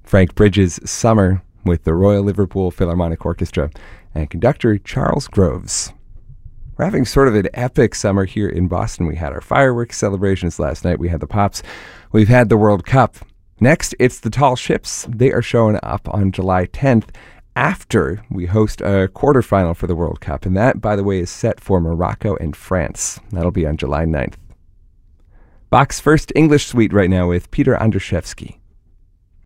Frank Bridges' Summer with the Royal Liverpool Philharmonic Orchestra and conductor Charles Groves. We're having sort of an epic summer here in Boston. We had our fireworks celebrations last night. We had the Pops. We've had the World Cup. Next, it's the Tall Ships. They are showing up on July 10th after we host a quarterfinal for the World Cup. And that, by the way, is set for Morocco and France. That'll be on July 9th. Bach's first English suite right now with Peter Andrzejewski.